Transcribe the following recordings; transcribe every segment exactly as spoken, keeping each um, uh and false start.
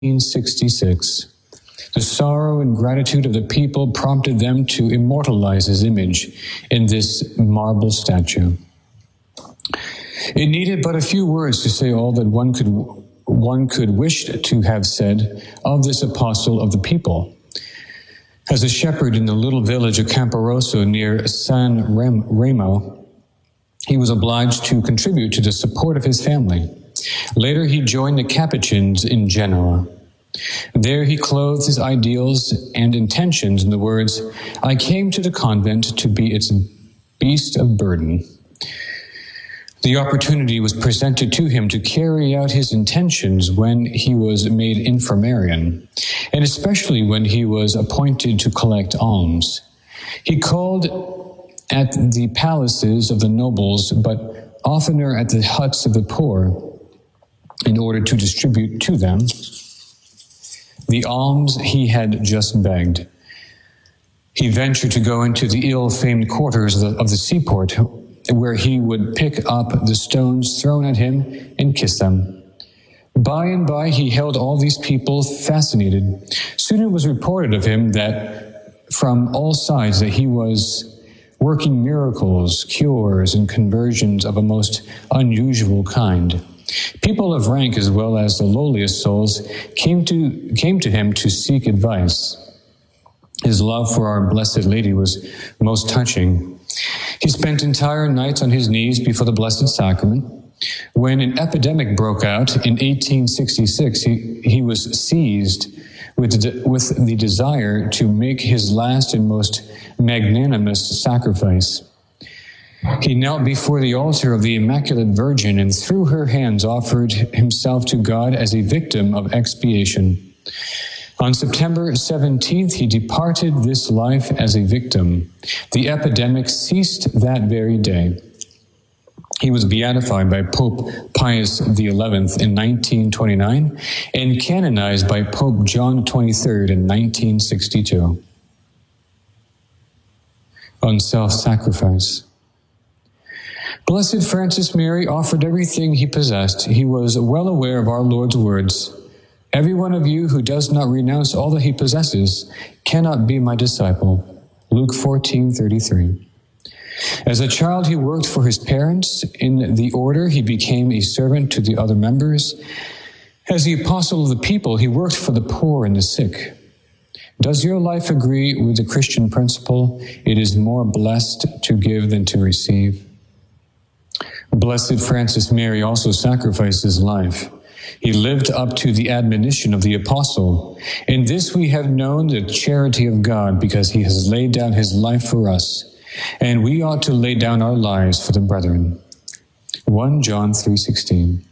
eighteen sixty-six. The sorrow and gratitude of the people prompted them to immortalize his image in this marble statue. It needed but a few words to say all that one could one could wish to have said of this apostle of the people. As a shepherd in the little village of Camporoso near San Remo, he was obliged to contribute to the support of his family. Later, he joined the Capuchins in Genoa. There he clothed his ideals and intentions in the words, "I came to the convent to be its beast of burden." The opportunity was presented to him to carry out his intentions when he was made infirmarian, and especially when he was appointed to collect alms. He called at the palaces of the nobles, but oftener at the huts of the poor, in order to distribute to them the alms he had just begged. He ventured to go into the ill-famed quarters of the, of the seaport, where he would pick up the stones thrown at him and kiss them. By and by, he held all these people fascinated. Soon it was reported of him that from all sides that he was working miracles, cures, and conversions of a most unusual kind. People of rank as well as the lowliest souls came to came to him to seek advice. His love for our Blessed Lady was most touching. He spent entire nights on his knees before the Blessed Sacrament. When an epidemic broke out in eighteen sixty-six, he, he was seized with the, with the desire to make his last and most magnanimous sacrifice. He knelt before the altar of the Immaculate Virgin and through her hands offered himself to God as a victim of expiation. On September seventeenth, he departed this life as a victim. The epidemic ceased that very day. He was beatified by Pope Pius the eleventh in nineteen twenty-nine and canonized by Pope John the twenty-third in nineteen sixty-two. On self-sacrifice. Blessed Francis Mary offered everything he possessed. He was well aware of our Lord's words, "Every one of you who does not renounce all that he possesses cannot be my disciple." Luke fourteen thirty-three. As a child, he worked for his parents. In the order, he became a servant to the other members. As the apostle of the people, he worked for the poor and the sick. Does your life agree with the Christian principle, "It is more blessed to give than to receive"? Blessed Francis Mary also sacrificed his life. He lived up to the admonition of the apostle. In this we have known the charity of God, because he has laid down his life for us, and we ought to lay down our lives for the brethren. First John three sixteen.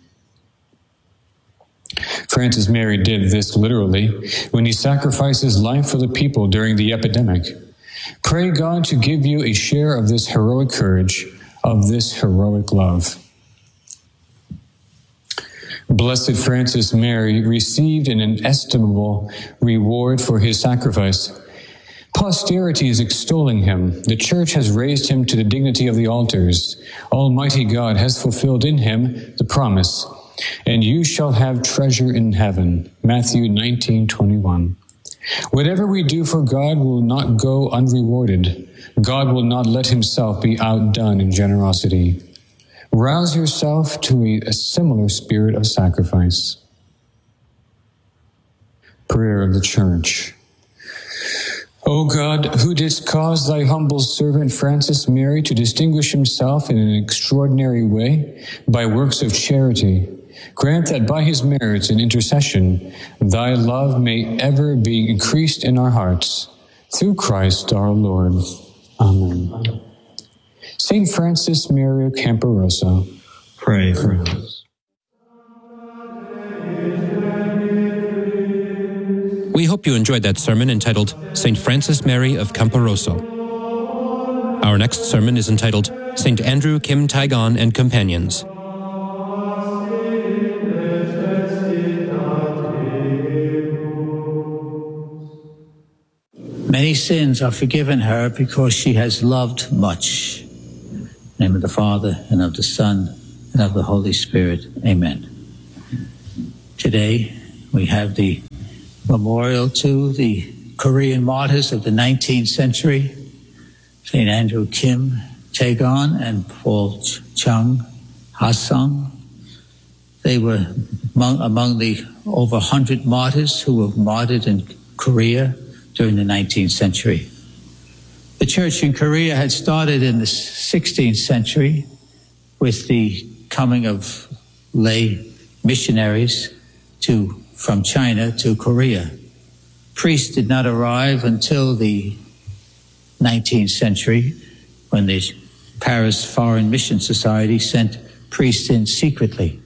Francis Mary did this literally when he sacrificed his life for the people during the epidemic. Pray God to give you a share of this heroic courage, of this heroic love. Blessed Francis Mary received an inestimable reward for his sacrifice. Posterity is extolling him. The Church has raised him to the dignity of the altars. Almighty God has fulfilled in him the promise, "And you shall have treasure in heaven." Matthew nineteen twenty-one. Whatever we do for God will not go unrewarded. God will not let himself be outdone in generosity. Rouse yourself to a, a similar spirit of sacrifice. Prayer of the Church. O God, who didst cause thy humble servant Francis Mary to distinguish himself in an extraordinary way by works of charity, grant that by his merits and intercession, thy love may ever be increased in our hearts. Through Christ our Lord. Amen. Saint Francis Mary of Camporoso, pray for us. We hope you enjoyed that sermon entitled Saint Francis Mary of Camporoso. Our next sermon is entitled Saint Andrew Kim Taegon and Companions. Many sins are forgiven her because she has loved much. In the name of the Father, and of the Son, and of the Holy Spirit. Amen. Today, we have the memorial to the Korean martyrs of the nineteenth century, Saint Andrew Kim Taegon and Paul Chung Ha-sung. They were among, among the over one hundred martyrs who were martyred in Korea during the nineteenth century. The church in Korea had started in the sixteenth century with the coming of lay missionaries to, from China to Korea. Priests did not arrive until the nineteenth century, when the Paris Foreign Mission Society sent priests in secretly.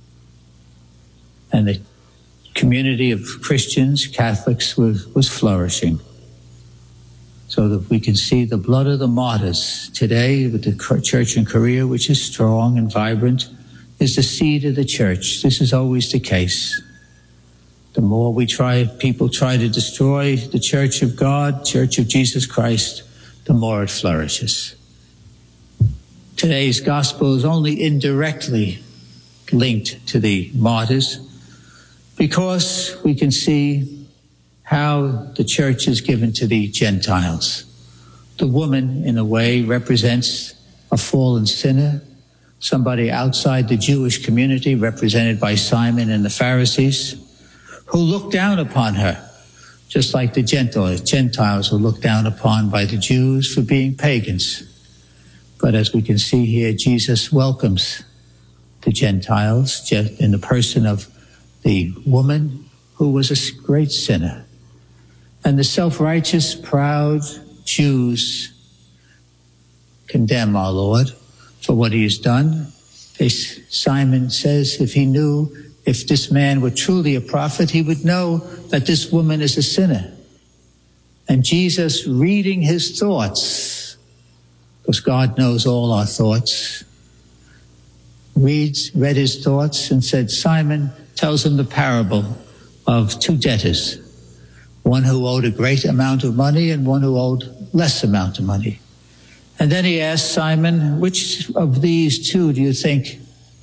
And the community of Christians, Catholics, was, was flourishing. So that we can see the blood of the martyrs today with the church in Korea, which is strong and vibrant, is the seed of the church. This is always the case. The more we try, people try to destroy the church of God, church of Jesus Christ, the more it flourishes. Today's gospel is only indirectly linked to the martyrs because we can see how the church is given to the Gentiles. The woman, in a way, represents a fallen sinner, somebody outside the Jewish community, represented by Simon and the Pharisees, who looked down upon her, just like the Gentiles, Gentiles were looked down upon by the Jews for being pagans. But as we can see here, Jesus welcomes the Gentiles in the person of the woman who was a great sinner. And the self-righteous, proud Jews condemn our Lord for what he has done. They, Simon says if he knew, if this man were truly a prophet, he would know that this woman is a sinner. And Jesus, reading his thoughts, because God knows all our thoughts, reads, read his thoughts and said, Simon, tells him the parable of two debtors, one who owed a great amount of money and one who owed less amount of money. And then he asked Simon, which of these two do you think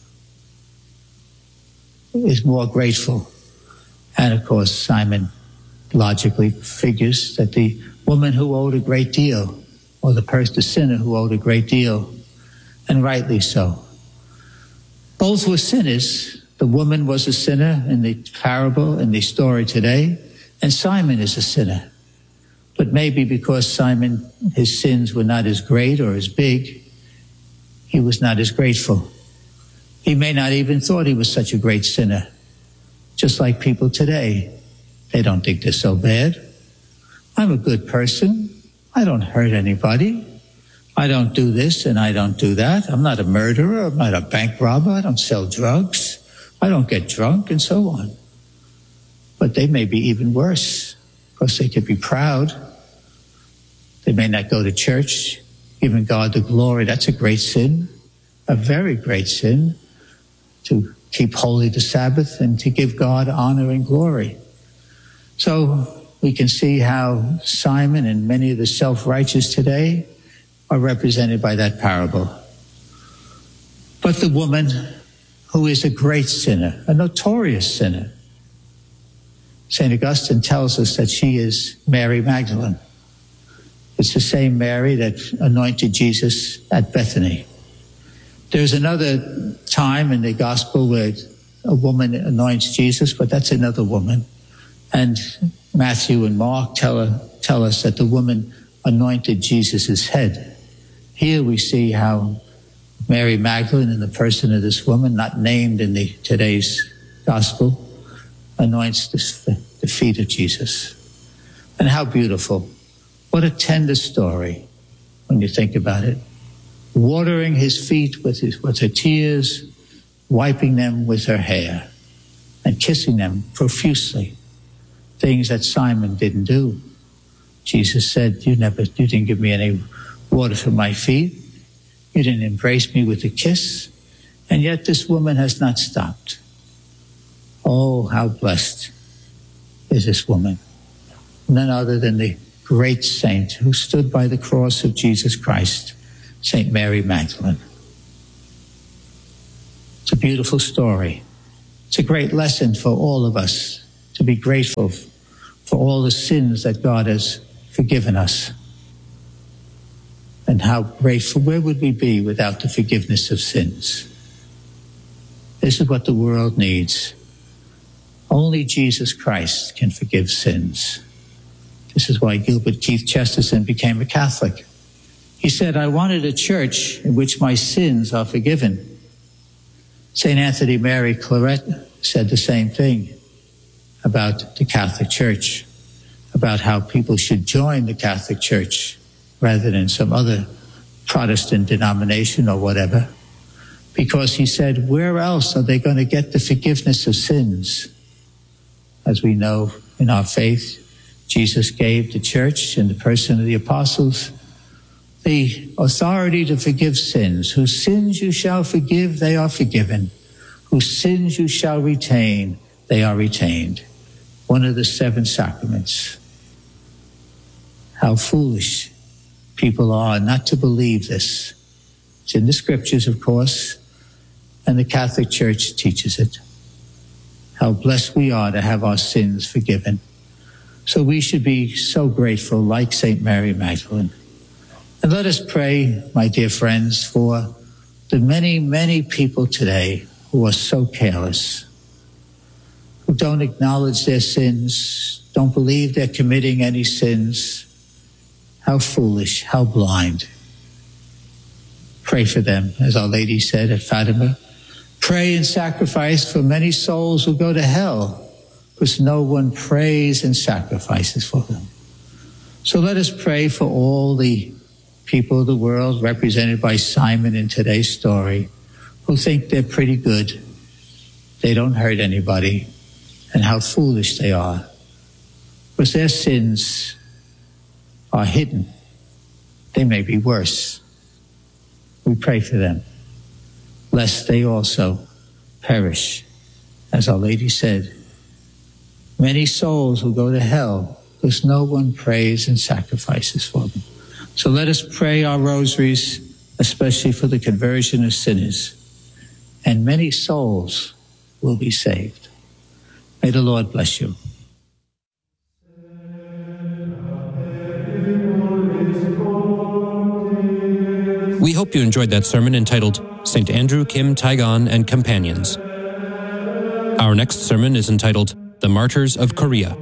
is more grateful? And of course, Simon logically figures that the woman who owed a great deal, or the person, the sinner who owed a great deal, and rightly so. Both were sinners. The woman was a sinner in the parable, in the story today, and Simon is a sinner. But maybe because Simon, his sins were not as great or as big, he was not as grateful. He may not even thought he was such a great sinner. Just like people today, they don't think they're so bad. I'm a good person. I don't hurt anybody. I don't do this and I don't do that. I'm not a murderer. I'm not a bank robber. I don't sell drugs. I don't get drunk and so on. But they may be even worse because they could be proud. They may not go to church, giving God the glory. That's a great sin, a very great sin, to keep holy the Sabbath and to give God honor and glory. So we can see how Simon and many of the self-righteous today are represented by that parable. But the woman who is a great sinner, a notorious sinner, Saint Augustine tells us that she is Mary Magdalene. It's the same Mary that anointed Jesus at Bethany. There's another time in the gospel where a woman anoints Jesus, but that's another woman. And Matthew and Mark tell, her, tell us that the woman anointed Jesus' head. Here we see how Mary Magdalene, in the person of this woman, not named in the today's gospel, anoints the, the feet of Jesus. And how beautiful. What a tender story when you think about it. Watering his feet with, his, with her tears, wiping them with her hair, and kissing them profusely. Things that Simon didn't do. Jesus said, you never, you didn't give me any water for my feet. You didn't embrace me with a kiss. And yet this woman has not stopped. Oh, how blessed is this woman. None other than the great saint who stood by the cross of Jesus Christ, Saint Mary Magdalene. It's a beautiful story. It's a great lesson for all of us to be grateful for all the sins that God has forgiven us. And how grateful, where would we be without the forgiveness of sins? This is what the world needs. Only Jesus Christ can forgive sins. This is why Gilbert Keith Chesterton became a Catholic. He said, I wanted a church in which my sins are forgiven. Saint Anthony Mary Claret said the same thing about the Catholic Church, about how people should join the Catholic Church rather than some other Protestant denomination or whatever, because he said, where else are they going to get the forgiveness of sins? As we know in our faith, Jesus gave the church in the person of the apostles the authority to forgive sins. Whose sins you shall forgive, they are forgiven. Whose sins you shall retain, they are retained. One of the seven sacraments. How foolish people are not to believe this. It's in the scriptures, of course, and the Catholic Church teaches it. How blessed we are to have our sins forgiven. So we should be so grateful, like Saint Mary Magdalene. And let us pray, my dear friends, for the many, many people today who are so careless, who don't acknowledge their sins, don't believe they're committing any sins. How foolish, how blind. Pray for them, as Our Lady said at Fatima. Pray and sacrifice for many souls who go to hell, because no one prays and sacrifices for them. So let us pray for all the people of the world represented by Simon in today's story, who think they're pretty good, they don't hurt anybody, and how foolish they are, because their sins are hidden. They may be worse. We pray for them, lest they also perish. As Our Lady said, many souls will go to hell because no one prays and sacrifices for them. So let us pray our rosaries, especially for the conversion of sinners, and many souls will be saved. May the Lord bless you. We hope you enjoyed that sermon entitled Saint Andrew Kim Taegon and Companions. Our next sermon is entitled The Martyrs of Korea.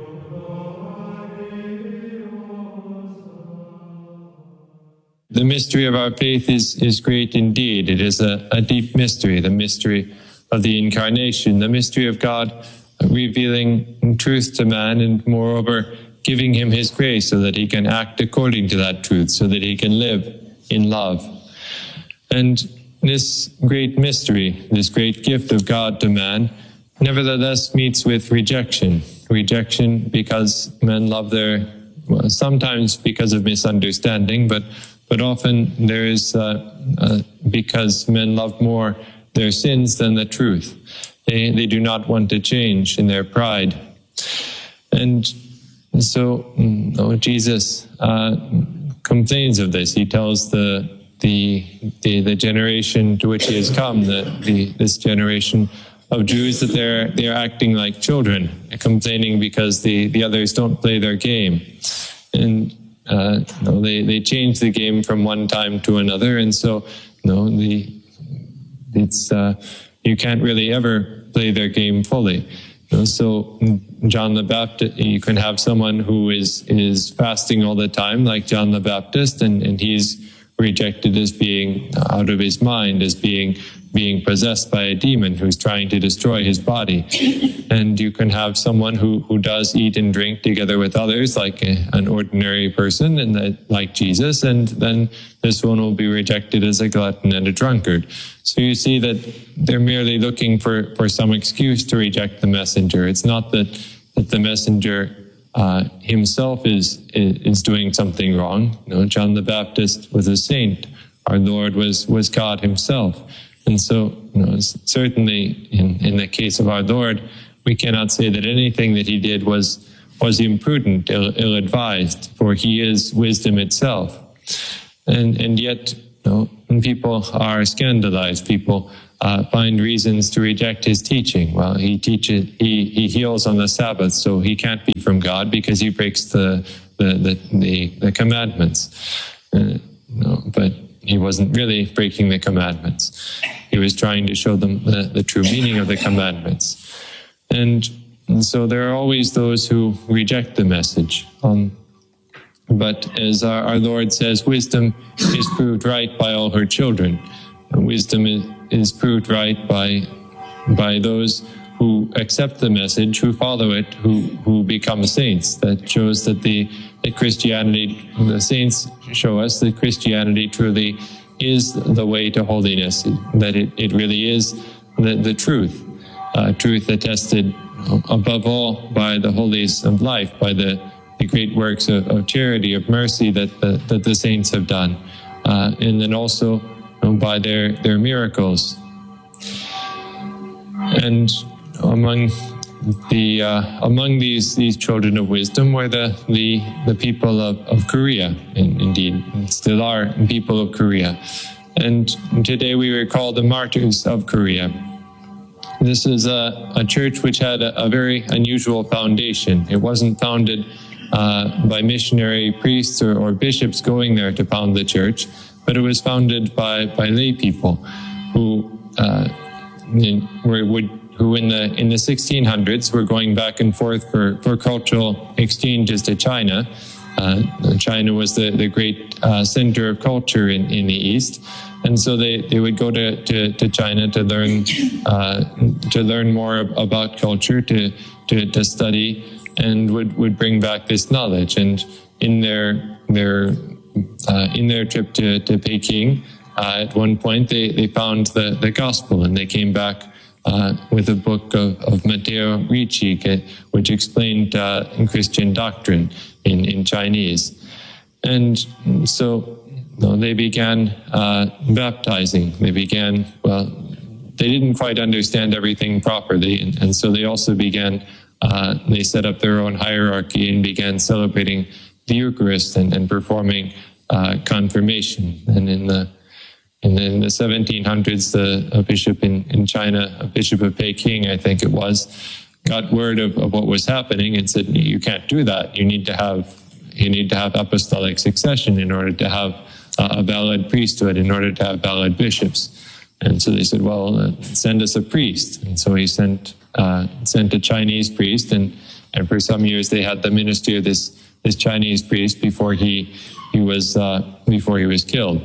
The mystery of our faith is, is great indeed. It is a, a deep mystery, the mystery of the Incarnation, the mystery of God revealing truth to man and moreover giving him his grace so that he can act according to that truth, so that he can live in love. And this great mystery, this great gift of God to man, nevertheless meets with rejection. Rejection because men love their, well, sometimes because of misunderstanding, but but often there is, uh, uh, because men love more their sins than the truth. They, they do not want to change in their pride. And so oh, Jesus uh, complains of this. He tells the The, the the generation to which he has come, the, the this generation of Jews, that they're they're acting like children, complaining because the, the others don't play their game, and uh, you know, they they change the game from one time to another, and so you know, the it's uh, you can't really ever play their game fully. You know, so John the Baptist, you can have someone who is is fasting all the time, like John the Baptist, and and he's rejected as being out of his mind, as being being possessed by a demon who's trying to destroy his body. And you can have someone who, who does eat and drink together with others, like a, an ordinary person, and that, like Jesus, and then this one will be rejected as a glutton and a drunkard. So you see that they're merely looking for, for some excuse to reject the messenger. It's not that, that the messenger Uh, himself is, is is doing something wrong. You know, John the Baptist was a saint. Our Lord was was God Himself, and so you know, certainly in in the case of our Lord, we cannot say that anything that He did was was imprudent, ill, ill-advised, for He is wisdom itself. And and yet, you know, when people are scandalized, people uh, find reasons to reject his teaching. Well, he teaches, he, he heals on the Sabbath, so he can't be from God because he breaks the the the, the, the commandments. Uh, no, but he wasn't really breaking the commandments. He was trying to show them the, the true meaning of the commandments. And, and so there are always those who reject the message. Um, but as our, our Lord says, wisdom is proved right by all her children. And wisdom is, is proved right by by those who accept the message, who follow it, who, who become saints. That shows that the that Christianity, the saints show us that Christianity truly is the way to holiness, that it, it really is the, the truth, uh, truth attested above all by the holies of life, by the, the great works of, of charity, of mercy that the, that the saints have done, uh, and then also you know, by their, their miracles. And among the uh, among these these children of wisdom were the the, the people of, of Korea, and indeed still are people of Korea. And today we recall the martyrs of Korea. This is a, a church which had a, a very unusual foundation. It wasn't founded uh, by missionary priests or, or bishops going there to found the church, but it was founded by, by lay people who uh, in, were, would who in the in the sixteen hundreds were going back and forth for, for cultural exchanges to China. Uh, China was the, the great uh, center of culture in, in the East. And so they, they would go to, to, to China to learn uh, to learn more about culture, to, to, to study, and would, would bring back this knowledge. And in their their uh, in their trip to, to Peking, uh, at one point they, they found the, the gospel, and they came back Uh, with a book of, of Matteo Ricci, which explained uh, Christian doctrine in, in Chinese. And so you know, they began uh, baptizing. They began, well, they didn't quite understand everything properly, and, and so they also began, uh, they set up their own hierarchy and began celebrating the Eucharist and, and performing uh, confirmation. And in the And in the seventeen hundreds, the, a bishop in, in China, a bishop of Peking, I think it was, got word of, of what was happening and said, "You can't do that. You need to have you need to have apostolic succession in order to have uh, a valid priesthood, in order to have valid bishops." And so they said, "Well, uh, send us a priest." And so he sent uh, sent a Chinese priest, and, and for some years they had the ministry of this this Chinese priest before he he was uh, before he was killed.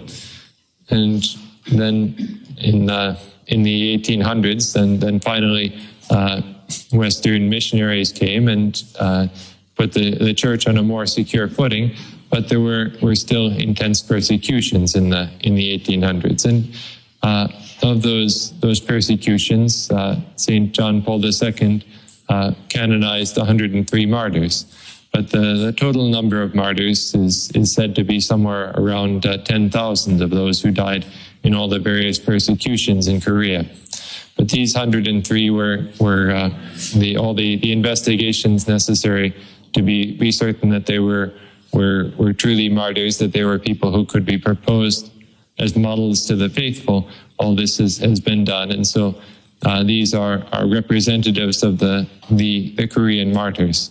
And then in uh, in the eighteen hundreds, then then finally uh, Western missionaries came and uh, put the, the church on a more secure footing. But there were, were still intense persecutions in the in the eighteen hundreds, and uh, of those those persecutions, uh, Saint John Paul the Second uh, canonized one hundred three martyrs. But the, the total number of martyrs is, is said to be somewhere around uh, ten thousand of those who died in all the various persecutions in Korea. But these one hundred three were, were uh, the, all the, the investigations necessary to be, be certain that they were, were, were truly martyrs, that they were people who could be proposed as models to the faithful. All this has, has been done. And so uh, these are, are representatives of the, the, the Korean martyrs.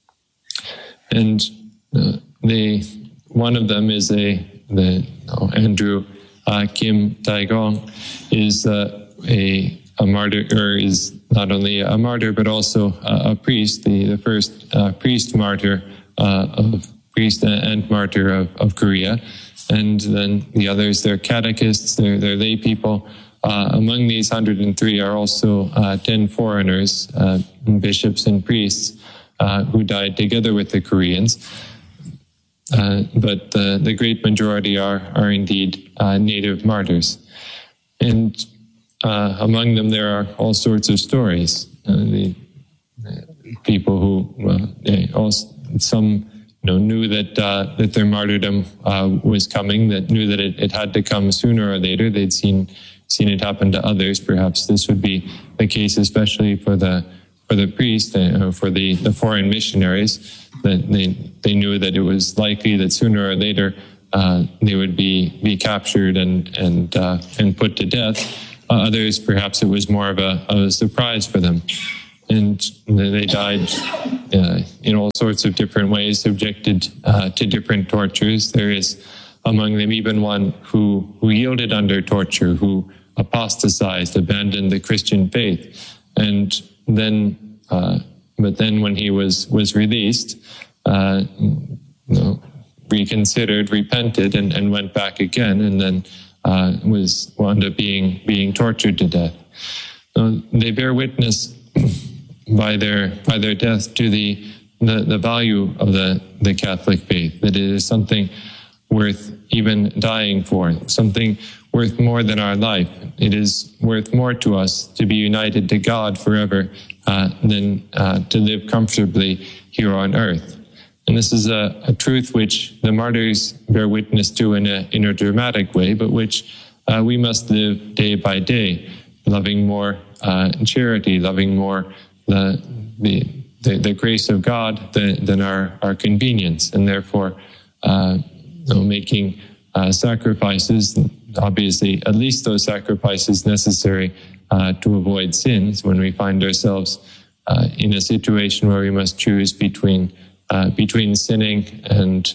And uh, they, one of them is a the oh, Andrew uh, Kim Tae-gong is uh, a a martyr, or is not only a martyr but also a, a priest, the the first uh, priest martyr uh, of priest and martyr of, of Korea. And then the others, they're catechists, they're they're lay people. Uh, among these one hundred three are also uh, ten foreigners, uh, bishops and priests. Uh, who died together with the Koreans, uh, but uh, the great majority are are indeed uh, native martyrs, and uh, among them there are all sorts of stories. Uh, the people who, well, they also, some you know knew that uh, that their martyrdom uh, was coming, that knew that it, it had to come sooner or later. They'd seen seen it happen to others. Perhaps this would be the case, especially for the. For the priests, uh, for the, the foreign missionaries, that they they knew that it was likely that sooner or later uh, they would be be captured and and uh, and put to death. others, perhaps it was more of a, of a surprise for them. And they died uh, in all sorts of different ways, subjected uh, to different tortures. There is among them even one who, who yielded under torture, who apostatized, abandoned the Christian faith. And then, uh, but then when he was, was released, uh, you know, reconsidered, repented, and, and went back again, and then uh, was wound up being, being tortured to death. So they bear witness by their by their death to the, the the value of the the Catholic faith, that it is something worth even dying for, something worth more than our life. It is worth more to us to be united to God forever uh, than uh, to live comfortably here on earth. And this is a, a truth which the martyrs bear witness to in a in a dramatic way, but which uh, we must live day by day, loving more uh, charity, loving more The, the the the grace of God than, than our, our convenience, and therefore uh, you know, making uh, sacrifices, obviously at least those sacrifices necessary uh, to avoid sins when we find ourselves uh, in a situation where we must choose between uh, between sinning and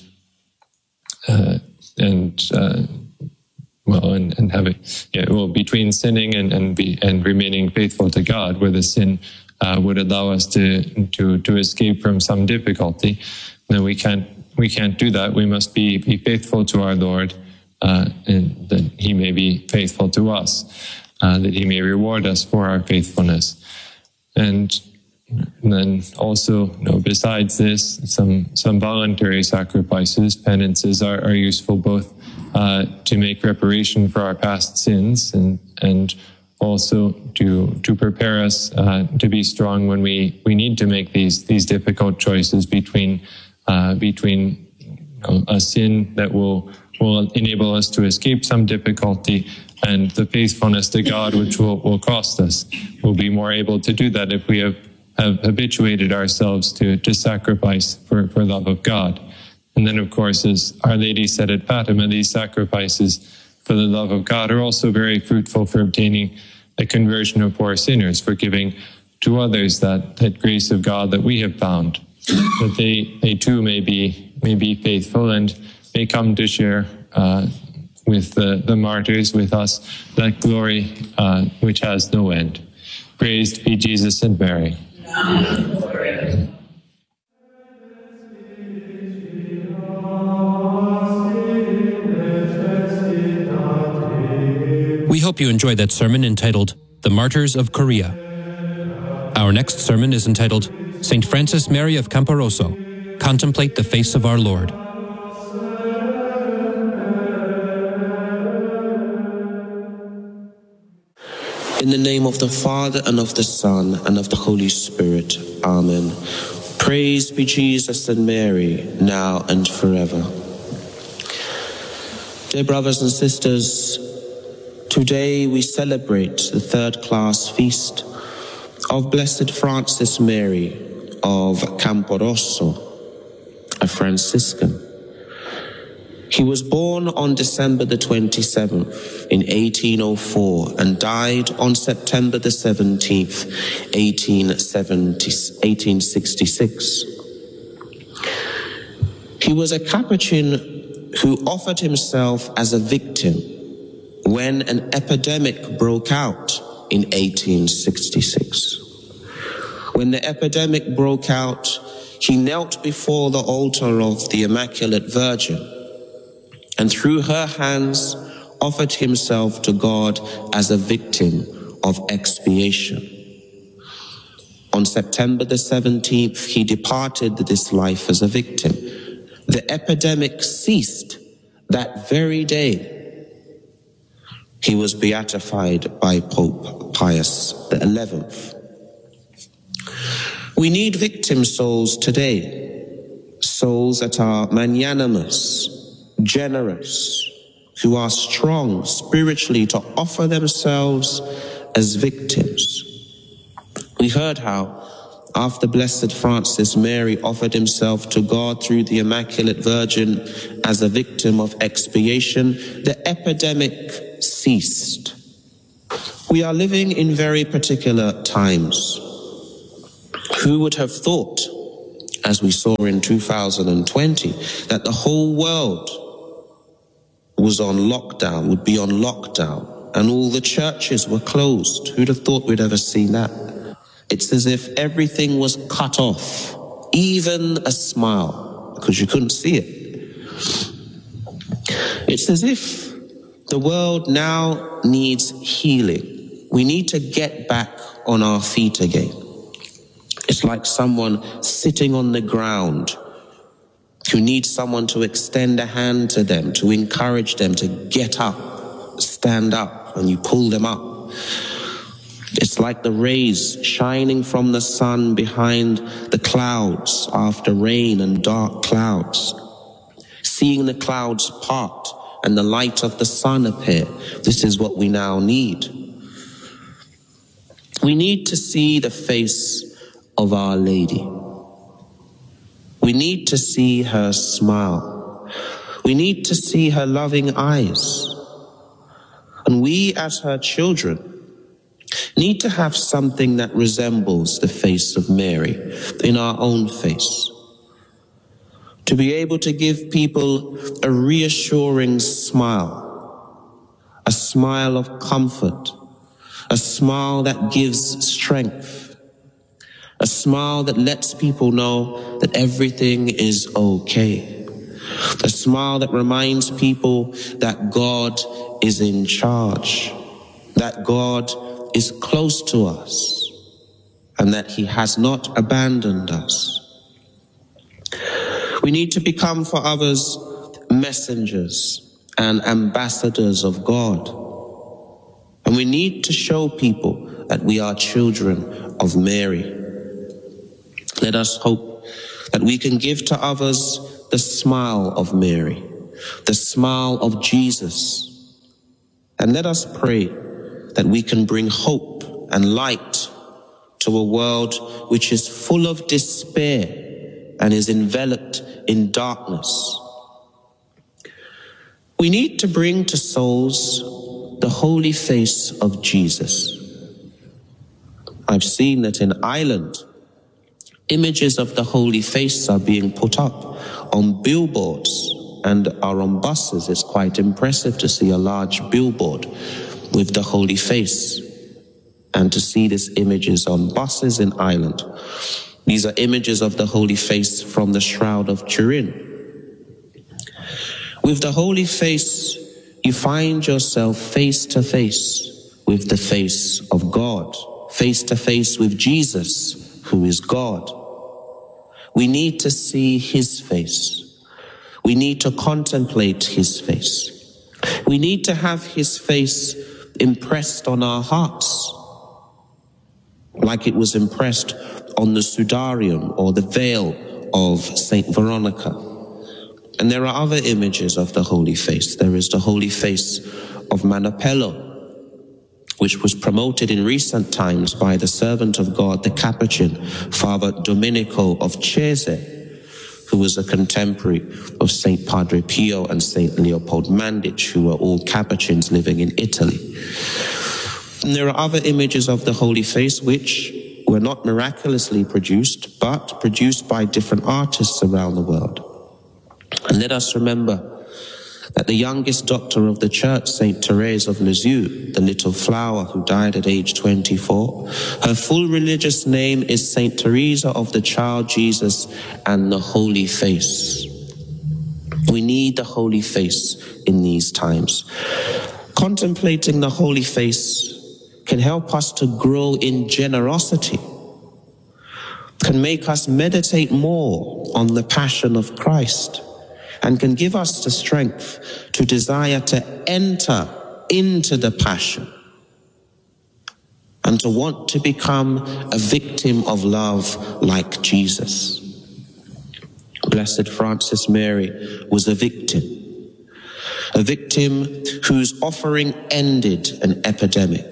uh, and uh, well and, and having yeah well between sinning and and be and remaining faithful to God, where the sin Uh, would allow us to to to escape from some difficulty. Then we can't we can't do that. We must be be faithful to our Lord, uh, and that He may be faithful to us, uh, that He may reward us for our faithfulness. And then also, you know, besides this, some some voluntary sacrifices, penances are, are useful both uh, to make reparation for our past sins and and. also to to prepare us uh, to be strong when we, we need to make these these difficult choices between uh, between you know, a sin that will will enable us to escape some difficulty and the faithfulness to God, which will, will cost us. We'll be more able to do that if we have, have habituated ourselves to, to sacrifice for, for love of God. And then, of course, as Our Lady said at Fatima, these sacrifices for the love of God are also very fruitful for obtaining the conversion of poor sinners, for giving to others that, that grace of God that we have found, that they, they too may be may be faithful and may come to share uh, with the, the martyrs, with us, that glory uh, which has no end. Praised be Jesus and Mary. Amen. We hope you enjoyed that sermon entitled The Martyrs of Korea. Our next sermon is entitled Saint Frances Mary of Camporoso, Contemplate the Face of Our Lord. In the name of the Father, and of the Son, and of the Holy Spirit. Amen. Praise be Jesus and Mary, now and forever. Dear brothers and sisters, today we celebrate the third class feast of Blessed Frances Mary of Camporoso, a Franciscan. He was born on December the twenty-seventh in eighteen oh four and died on September the seventeenth, eighteen sixty-six. He was a Capuchin who offered himself as a victim when an epidemic broke out in eighteen sixty-six. When the epidemic broke out, he knelt before the altar of the Immaculate Virgin and through her hands offered himself to God as a victim of expiation. On September the seventeenth, he departed this life as a victim. The epidemic ceased that very day. He was beatified by Pope Pius the eleventh. We need victim souls today, souls that are magnanimous, generous, who are strong spiritually to offer themselves as victims. We heard how after Blessed Frances Mary offered himself to God through the Immaculate Virgin as a victim of expiation, the epidemic ceased. We are living in very particular times. Who would have thought, as we saw in two thousand twenty, that the whole world was on lockdown, would be on lockdown, and all the churches were closed? Who'd have thought we'd ever seen that? It's as if everything was cut off, even a smile, because you couldn't see it. It's as if the world now needs healing. We need to get back on our feet again. It's like someone sitting on the ground who needs someone to extend a hand to them, to encourage them to get up, stand up, and you pull them up. It's like the rays shining from the sun behind the clouds after rain and dark clouds. Seeing the clouds part and the light of the sun appear. This is what we now need. We need to see the face of Our Lady. We need to see her smile. We need to see her loving eyes. And we, as her children, need to have something that resembles the face of Mary in our own face. To be able to give people a reassuring smile, a smile of comfort, a smile that gives strength, a smile that lets people know that everything is okay, a smile that reminds people that God is in charge, that God is close to us, and that He has not abandoned us. We need to become for others messengers and ambassadors of God. And we need to show people that we are children of Mary. Let us hope that we can give to others the smile of Mary, the smile of Jesus. And let us pray that we can bring hope and light to a world which is full of despair and is enveloped in darkness. We need to bring to souls the holy face of Jesus. I've seen that in Ireland, images of the holy face are being put up on billboards and are on buses. It's quite impressive to see a large billboard with the holy face and to see these images on buses in Ireland. These are images of the holy face from the Shroud of Turin. With the holy face, you find yourself face to face with the face of God, face to face with Jesus, who is God. We need to see His face. We need to contemplate His face. We need to have His face impressed on our hearts, like it was impressed on the sudarium or the veil of Saint Veronica. And there are other images of the holy face. There is the holy face of Manopello, which was promoted in recent times by the servant of God, the Capuchin, Father Domenico of Cese, who was a contemporary of Saint Padre Pio and Saint Leopold Mandic, who were all Capuchins living in Italy. And there are other images of the holy face which were not miraculously produced, but produced by different artists around the world. And let us remember that the youngest doctor of the church, Saint Therese of Lisieux, the little flower who died at age twenty-four, her full religious name is Saint Teresa of the Child Jesus and the Holy Face. We need the Holy Face in these times. Contemplating the Holy Face can help us to grow in generosity, can make us meditate more on the passion of Christ, and can give us the strength to desire to enter into the passion and to want to become a victim of love like Jesus. Blessed Frances Mary was a victim, a victim whose offering ended an epidemic.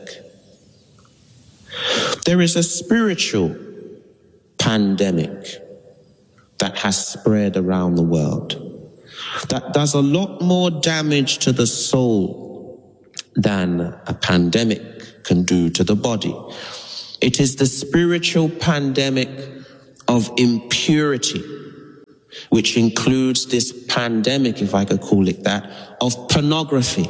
There is a spiritual pandemic that has spread around the world, that does a lot more damage to the soul than a pandemic can do to the body. It is the spiritual pandemic of impurity, which includes this pandemic, if I could call it that, of pornography.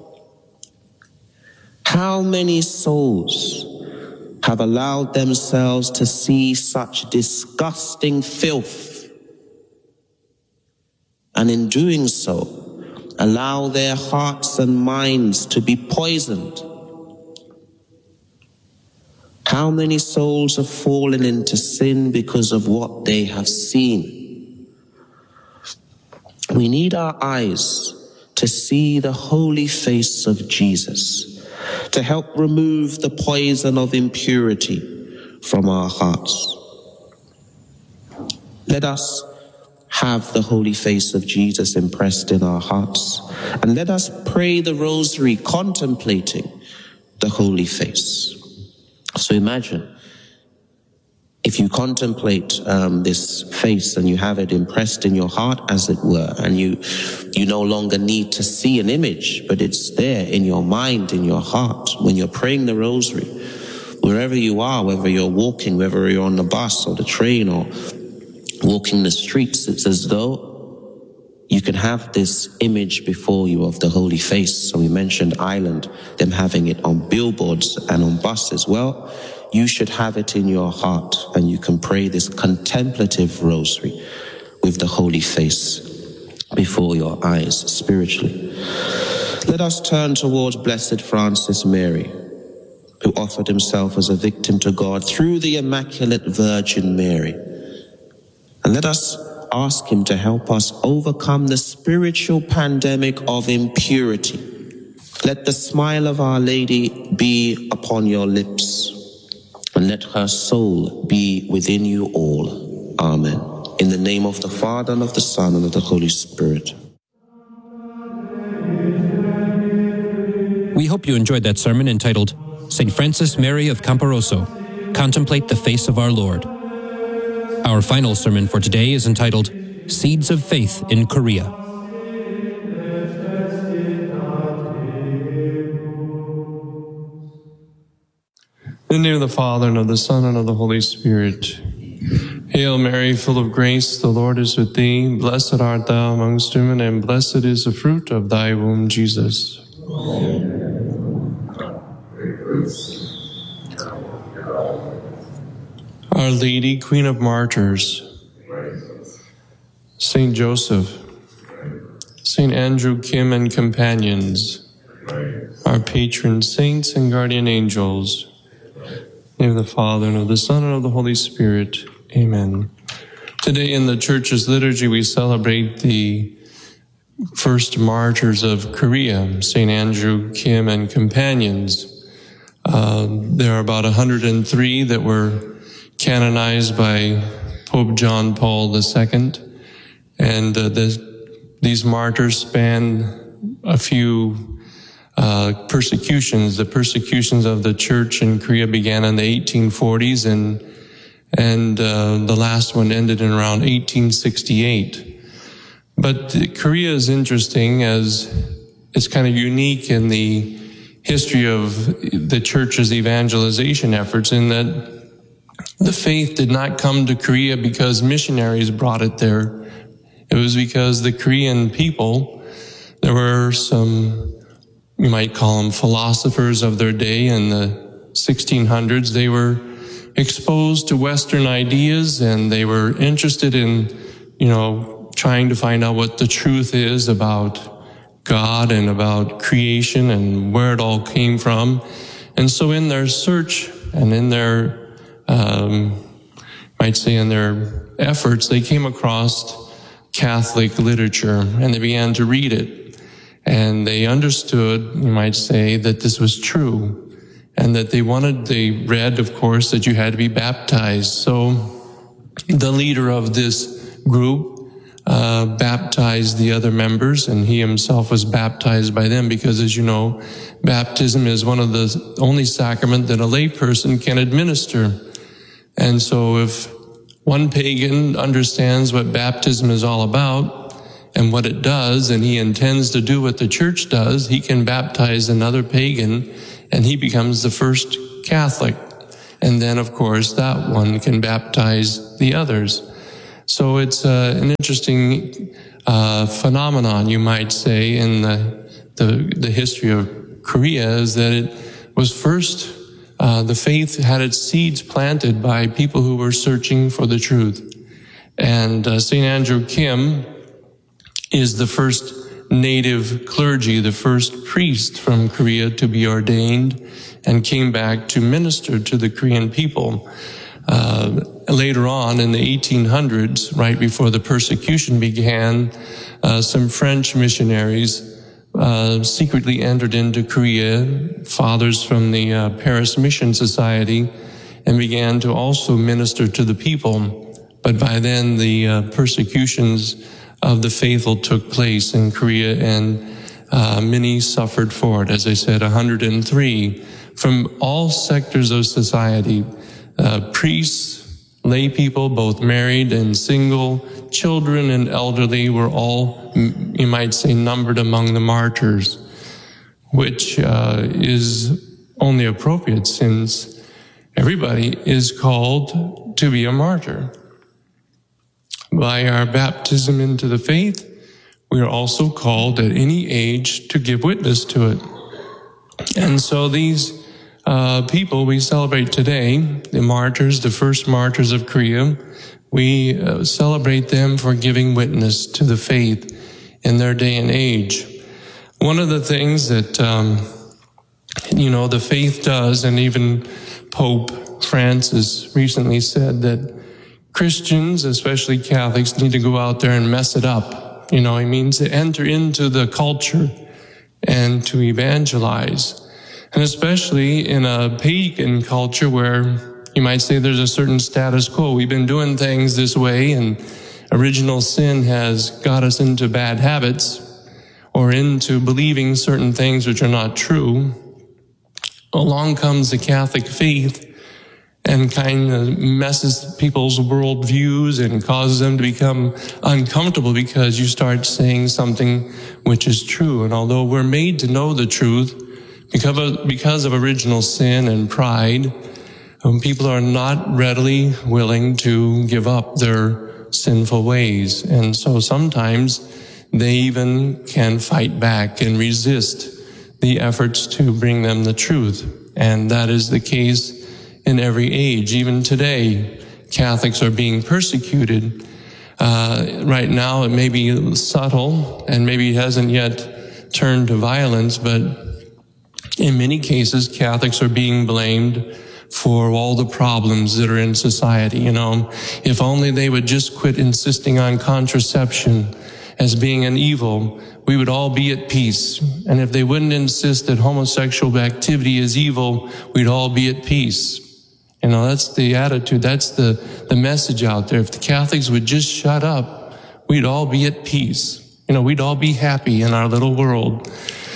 How many souls have allowed themselves to see such disgusting filth, and in doing so, allow their hearts and minds to be poisoned? How many souls have fallen into sin because of what they have seen? We need our eyes to see the holy face of Jesus, to help remove the poison of impurity from our hearts. Let us have the holy face of Jesus impressed in our hearts, and let us pray the rosary contemplating the holy face. So imagine, if you contemplate um, this face and you have it impressed in your heart, as it were, and you you no longer need to see an image, but it's there in your mind, in your heart, when you're praying the rosary, wherever you are, whether you're walking, whether you're on the bus or the train or walking the streets, it's as though you can have this image before you of the holy face. So we mentioned Ireland, them having it on billboards and on buses. Well, you should have it in your heart, and you can pray this contemplative rosary with the holy face before your eyes spiritually. Let us turn towards Blessed Francis Mary, who offered himself as a victim to God through the Immaculate Virgin Mary. And let us ask him to help us overcome the spiritual pandemic of impurity. Let the smile of Our Lady be upon your lips, and let her soul be within you all. Amen. In the name of the Father, and of the Son, and of the Holy Spirit. We hope you enjoyed that sermon entitled Saint Francis Mary of Camporoso, Contemplate the Face of Our Lord. Our final sermon for today is entitled Seeds of Faith in Korea. In the name of the Father, and of the Son, and of the Holy Spirit. Hail Mary, full of grace, the Lord is with thee. Blessed art thou amongst women, and blessed is the fruit of thy womb, Jesus. Our Lady, Queen of Martyrs, Saint Joseph, Saint Andrew Kim and companions, our patron saints and guardian angels, in the name of the Father, and of the Son, and of the Holy Spirit. Amen. Today in the Church's liturgy, we celebrate the first martyrs of Korea, Saint Andrew Kim and companions. Uh, there are about one hundred three that were canonized by Pope John Paul the Second, and uh, this, these martyrs span a few uh, persecutions. The persecutions of the church in Korea began in the eighteen forties, and and uh, the last one ended in around eighteen sixty-eight. But Korea is interesting, as it's kind of unique in the history of the church's evangelization efforts, in that the faith did not come to Korea because missionaries brought it there. It was because the Korean people, there were some, you might call them philosophers of their day in the sixteen hundreds. They were exposed to Western ideas, and they were interested in, you know, trying to find out what the truth is about God and about creation and where it all came from. And so in their search and in their Um, might say in their efforts, they came across Catholic literature, and they began to read it. And they understood, you might say, that this was true, and that they wanted, they read, of course, that you had to be baptized. So the leader of this group uh, baptized the other members, and he himself was baptized by them, because, as you know, baptism is one of the only sacrament that a lay person can administer. And so if one pagan understands what baptism is all about, and what it does, and he intends to do what the church does, he can baptize another pagan, and he becomes the first Catholic. And then, of course, that one can baptize the others. So it's uh, an interesting uh, phenomenon, you might say, in the, the, the history of Korea, is that it was first, uh, the faith had its seeds planted by people who were searching for the truth. And uh, Saint Andrew Kim is the first native clergy, the first priest from Korea to be ordained, and came back to minister to the Korean people. Uh, later on in the eighteen hundreds, right before the persecution began, uh, some French missionaries uh, secretly entered into Korea, fathers from the uh, Paris Mission Society, and began to also minister to the people. But by then, the uh, persecutions of the faithful took place in Korea, and uh, many suffered for it. As I said, one hundred three from all sectors of society, uh, priests, lay people, both married and single, children and elderly, were all, you might say, numbered among the martyrs, which uh, is only appropriate since everybody is called to be a martyr. By our baptism into the faith, we are also called at any age to give witness to it. And so these uh, people we celebrate today, the martyrs, the first martyrs of Korea, we uh, celebrate them for giving witness to the faith in their day and age. One of the things that, um, you know, the faith does, and even Pope Francis recently said that Christians, especially Catholics, need to go out there and mess it up. You know, it means to enter into the culture and to evangelize. And especially in a pagan culture where you might say there's a certain status quo. We've been doing things this way, and original sin has got us into bad habits or into believing certain things which are not true. Along comes the Catholic faith and kind of messes people's worldviews and causes them to become uncomfortable because you start saying something which is true. And although we're made to know the truth because of, because of original sin and pride, um, people are not readily willing to give up their sinful ways. And so sometimes they even can fight back and resist the efforts to bring them the truth. And that is the case in every age. Even today, Catholics are being persecuted. Uh, right now, it may be subtle and maybe it hasn't yet turned to violence, but in many cases, Catholics are being blamed for all the problems that are in society. You know, if only they would just quit insisting on contraception as being an evil, we would all be at peace. And if they wouldn't insist that homosexual activity is evil, we'd all be at peace. You know, that's the attitude, that's the, the message out there. If the Catholics would just shut up, we'd all be at peace. You know, we'd all be happy in our little world.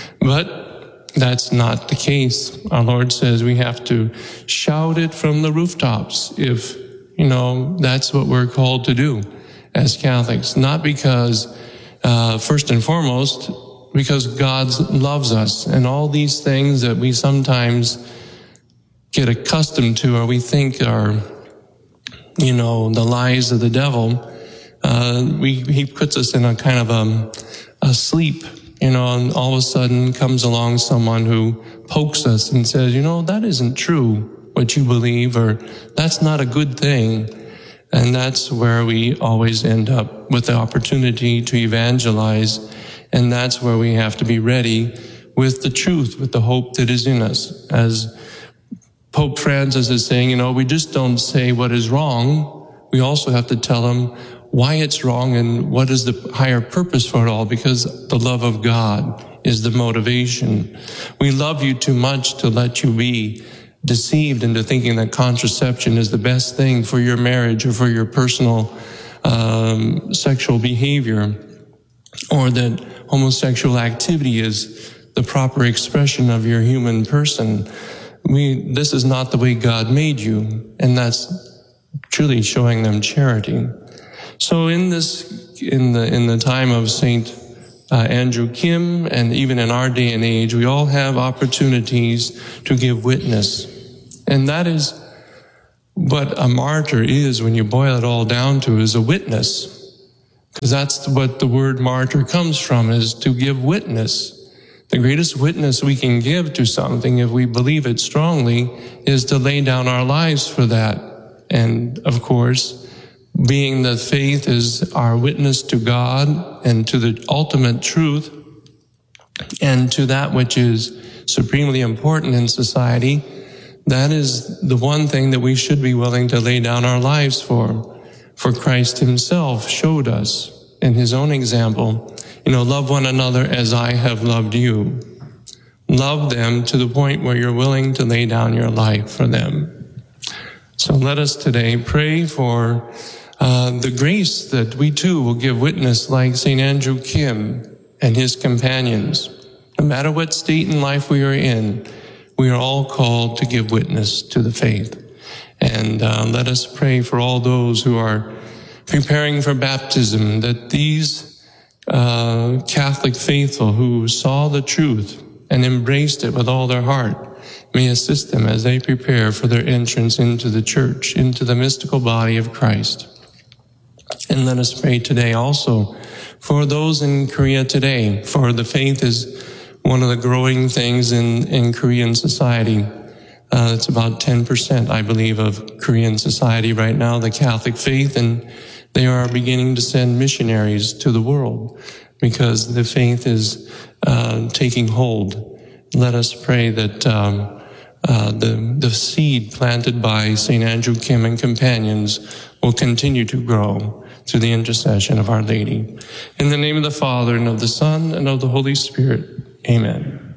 But that's not the case. Our Lord says we have to shout it from the rooftops if, you know, that's what we're called to do as Catholics. Not because, uh, first and foremost, because God loves us, and all these things that we sometimes get accustomed to or we think are, you know, the lies of the devil. Uh, we, he puts us in a kind of a, a sleep, you know, and all of a sudden comes along someone who pokes us and says, you know, that isn't true, what you believe, or that's not a good thing. And that's where we always end up with the opportunity to evangelize. And that's where we have to be ready with the truth, with the hope that is in us. As Pope Francis is saying, you know, we just don't say what is wrong. We also have to tell them why it's wrong and what is the higher purpose for it all, because the love of God is the motivation. We love you too much to let you be deceived into thinking that contraception is the best thing for your marriage or for your personal um, sexual behavior, or that homosexual activity is the proper expression of your human person. We, this is not the way God made you, and that's truly showing them charity. So in this, in the in the time of Saint uh, Andrew Kim, and even in our day and age, we all have opportunities to give witness, and that is what a martyr is. When you boil it all down to, is a witness, because that's what the word martyr comes from, is to give witness. The greatest witness we can give to something, if we believe it strongly, is to lay down our lives for that. And of course, being that faith is our witness to God and to the ultimate truth and to that which is supremely important in society, that is the one thing that we should be willing to lay down our lives for. For Christ himself showed us in his own example, you know, love one another as I have loved you. Love them to the point where you're willing to lay down your life for them. So let us today pray for uh, the grace that we too will give witness like Saint Andrew Kim and his companions. No matter what state in life we are in, we are all called to give witness to the faith. And uh, let us pray for all those who are preparing for baptism, that these uh, Catholic faithful who saw the truth and embraced it with all their heart may assist them as they prepare for their entrance into the church, into the mystical body of Christ. And let us pray today also for those in Korea today, for the faith is one of the growing things in, in Korean society. Uh, it's about ten percent, I believe, of Korean society right now, the Catholic faith, and they are beginning to send missionaries to the world because the faith is uh, taking hold. Let us pray that um, uh, the, the seed planted by Saint Andrew Kim and companions will continue to grow through the intercession of Our Lady. In the name of the Father, and of the Son, and of the Holy Spirit, amen.